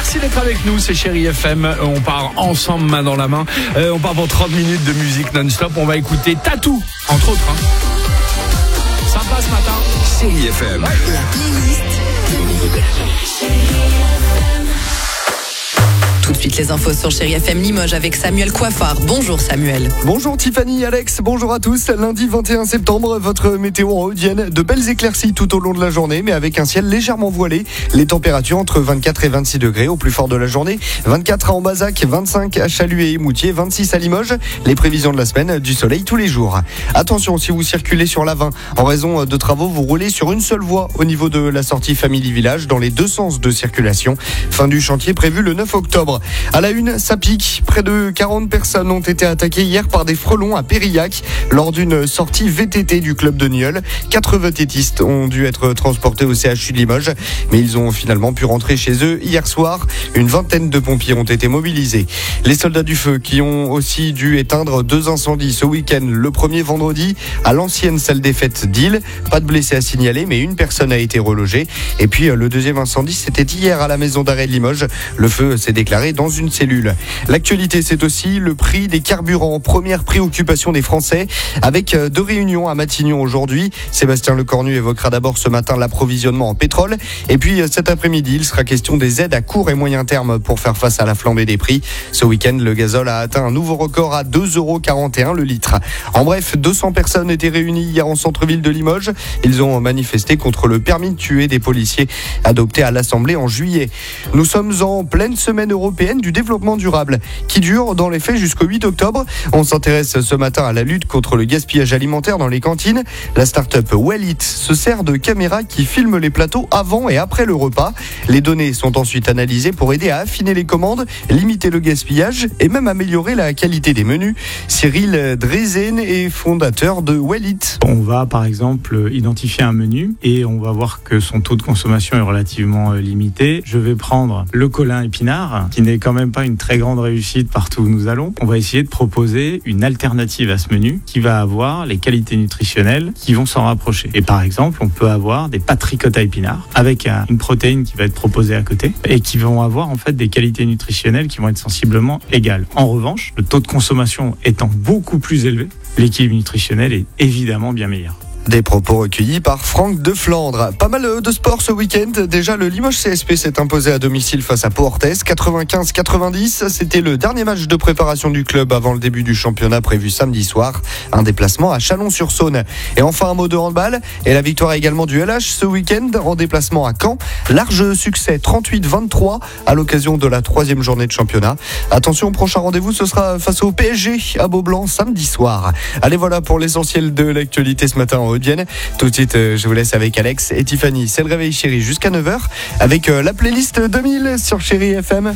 Merci d'être avec nous, c'est Chérie FM. On part ensemble, main dans la main. On part pour 30 minutes de musique non-stop. On va écouter Tatou, entre autres. Sympa ce matin. Chérie FM. La playlist. Tout de suite les infos sur Chérie FM Limoges avec Samuel Coiffard. Bonjour Samuel. Bonjour Tiffany, Alex, bonjour à tous. Lundi 21 septembre, votre météo en Haute-Vienne. De belles éclaircies tout au long de la journée, mais avec un ciel légèrement voilé. Les températures entre 24 et 26 degrés au plus fort de la journée. 24 à Ambazac, 25 à Chalut et Moutier, 26 à Limoges. Les prévisions de la semaine, du soleil tous les jours. Attention, si vous circulez sur l'A20, en raison de travaux, vous roulez sur une seule voie au niveau de la sortie Family Village dans les deux sens de circulation. Fin du chantier prévu le 9 octobre. À la une, ça pique. Près de 40 personnes ont été attaquées hier par des frelons à Périllac lors d'une sortie VTT du club de Nieul. 4 VTTistes ont dû être transportés au CHU de Limoges, mais ils ont finalement pu rentrer chez eux hier soir. Une vingtaine de pompiers ont été mobilisés. Les soldats du feu qui ont aussi dû éteindre 2 incendies ce week-end. Le premier vendredi à l'ancienne salle des fêtes d'Ille. Pas de blessés à signaler, mais une personne a été relogée. Et puis le deuxième incendie, c'était hier à la maison d'arrêt de Limoges. Le feu s'est déclaré dans une cellule. L'actualité, c'est aussi le prix des carburants. Première préoccupation des Français avec 2 réunions à Matignon aujourd'hui. Sébastien Lecornu évoquera d'abord ce matin l'approvisionnement en pétrole. Et puis cet après-midi, il sera question des aides à court et moyen terme pour faire face à la flambée des prix. Ce week-end, le gazole a atteint un nouveau record à 2,41 € le litre. En bref, 200 personnes étaient réunies hier en centre-ville de Limoges. Ils ont manifesté contre le permis de tuer des policiers adopté à l'Assemblée en juillet. Nous sommes en pleine semaine européenne du développement durable qui dure dans les faits jusqu'au 8 octobre. On s'intéresse ce matin à la lutte contre le gaspillage alimentaire dans les cantines. La start-up Wellit se sert de caméras qui filment les plateaux avant et après le repas. Les données sont ensuite analysées pour aider à affiner les commandes, limiter le gaspillage et même améliorer la qualité des menus. Cyril Drezen est fondateur de Wellit. On va par exemple identifier un menu et on va voir que son taux de consommation est relativement limité. Je vais prendre le colin épinard qui n'est quand même pas une très grande réussite partout où nous allons. On va essayer de proposer une alternative à ce menu qui va avoir les qualités nutritionnelles qui vont s'en rapprocher. Et par exemple, on peut avoir des pâtes ricotta à épinards avec une protéine qui va être proposée à côté et qui vont avoir en fait des qualités nutritionnelles qui vont être sensiblement égales. En revanche, le taux de consommation étant beaucoup plus élevé, l'équilibre nutritionnel est évidemment bien meilleur. Des propos recueillis par Franck de Flandre. Pas mal de sport ce week-end. Déjà, le Limoges CSP s'est imposé à domicile face à Pau-Orthez, 95-90. C'était le dernier match de préparation du club avant le début du championnat prévu samedi soir. Un déplacement à Chalon-sur-Saône. Et enfin, un mot de handball. Et la victoire également du LH ce week-end en déplacement à Caen. Large succès, 38-23 à l'occasion de la 3e journée de championnat. Attention, prochain rendez-vous, ce sera face au PSG à Beaublanc samedi soir. Allez, voilà pour l'essentiel de l'actualité ce matin en Haute-Vienne. Tout de suite, je vous laisse avec Alex et Tiffany. C'est le réveil chéri jusqu'à 9h avec la playlist 2000 sur Chérie FM.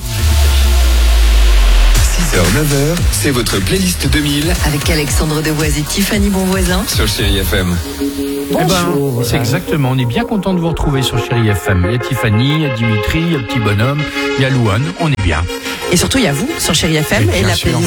6h, 9h, c'est votre playlist 2000 Avec Alexandre Devoise et Tiffany Bonvoisin sur Chérie FM. Bonjour. C'est exactement. On est bien content de vous retrouver sur Chérie FM. Il y a Tiffany, il y a Dimitri, il y a le petit bonhomme, il y a Louane. On est bien. et surtout il y a vous sur Chérie FM et la playlist